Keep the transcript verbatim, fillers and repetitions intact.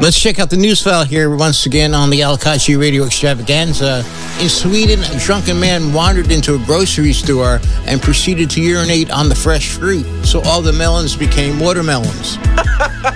Let's check out the news file here once again on the Al Kachi Radio Extravaganza. In Sweden, a drunken man wandered into a grocery store and proceeded to urinate on the fresh fruit, so all the melons became watermelons.